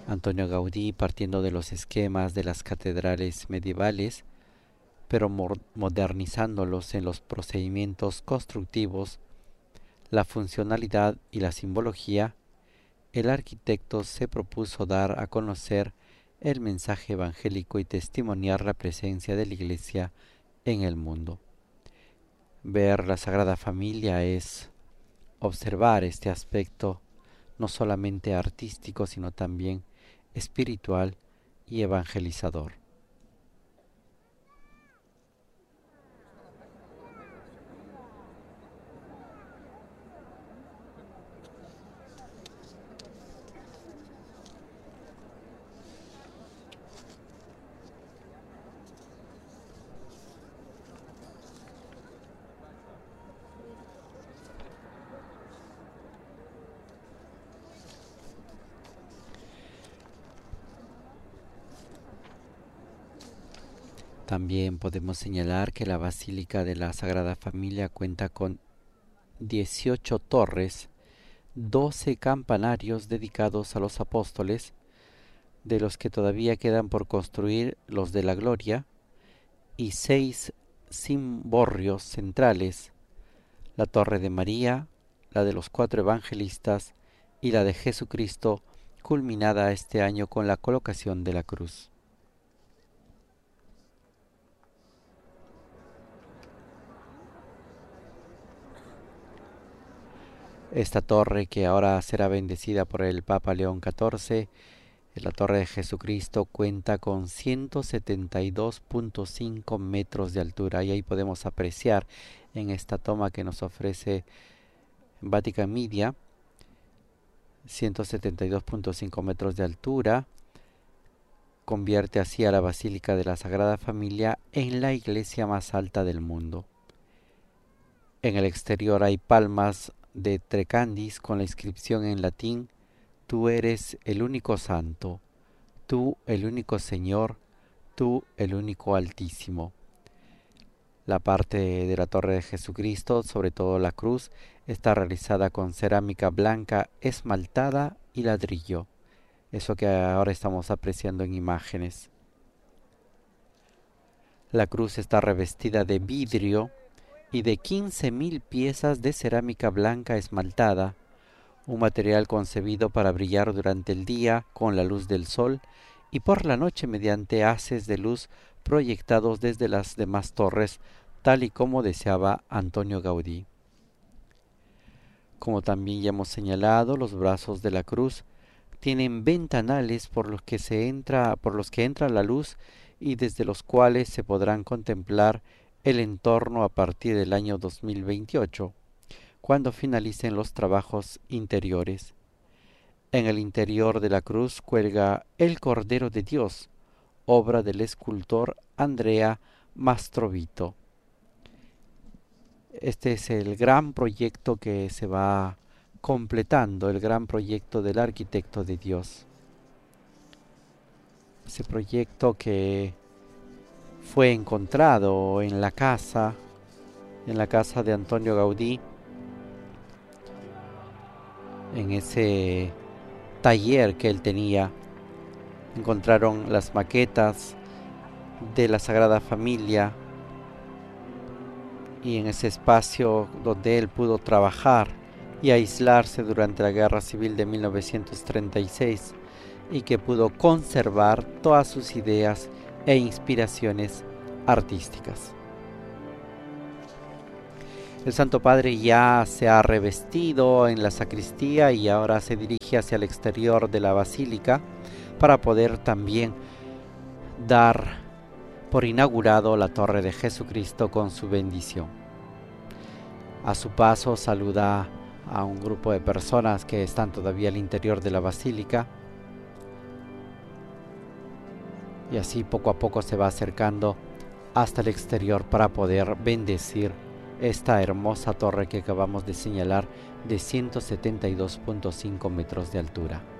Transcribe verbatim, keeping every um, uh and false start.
Antonio Gaudí, partiendo de los esquemas de las catedrales medievales, pero modernizándolos en los procedimientos constructivos, la funcionalidad y la simbología, el arquitecto se propuso dar a conocer el mensaje evangélico y testimoniar la presencia de la Iglesia en el mundo. Ver la Sagrada Familia es observar este aspecto no solamente artístico, sino también espiritual y evangelizador. También podemos señalar que la Basílica de la Sagrada Familia cuenta con dieciocho torres, doce campanarios dedicados a los apóstoles, de los que todavía quedan por construir los de la Gloria, y seis cimborrios centrales, la Torre de María, la de los cuatro evangelistas y la de Jesucristo, culminada este año con la colocación de la cruz. Esta torre, que ahora será bendecida por el Papa León catorce, la Torre de Jesucristo, cuenta con ciento setenta y dos punto cinco metros de altura, y ahí podemos apreciar en esta toma que nos ofrece Vatican Media, ciento setenta y dos punto cinco metros de altura, convierte así a la Basílica de la Sagrada Familia en la iglesia más alta del mundo. En el exterior hay palmas de Trecandis con la inscripción en latín: Tú eres el único santo, tú el único Señor, tú el único Altísimo. La parte de la Torre de Jesucristo, sobre todo la cruz, está realizada con cerámica blanca esmaltada y ladrillo, eso que ahora estamos apreciando en imágenes. La cruz está revestida de vidrio y de quince mil piezas de cerámica blanca esmaltada, un material concebido para brillar durante el día con la luz del sol y por la noche mediante haces de luz proyectados desde las demás torres, tal y como deseaba Antonio Gaudí. Como también ya hemos señalado, los brazos de la cruz tienen ventanales por los que se entra, por los que entra la luz y desde los cuales se podrán contemplar el entorno a partir del año dos mil veintiocho, cuando finalicen los trabajos interiores. En el interior de la cruz cuelga el Cordero de Dios, obra del escultor Andrea Mastrovito. Este es el gran proyecto que se va completando, el gran proyecto del arquitecto de Dios. Ese proyecto que fue encontrado en la casa, en la casa de Antonio Gaudí, en ese taller que él tenía. Encontraron las maquetas de la Sagrada Familia y en ese espacio donde él pudo trabajar y aislarse durante la Guerra Civil de mil novecientos treinta y seis, y que pudo conservar todas sus ideas e inspiraciones artísticas. El Santo Padre ya se ha revestido en la sacristía y ahora se dirige hacia el exterior de la basílica para poder también dar por inaugurado la Torre de Jesucristo con su bendición. A su paso saluda a un grupo de personas que están todavía al interior de la basílica, y así poco a poco se va acercando hasta el exterior para poder bendecir esta hermosa torre que acabamos de señalar de ciento setenta y dos punto cinco metros de altura.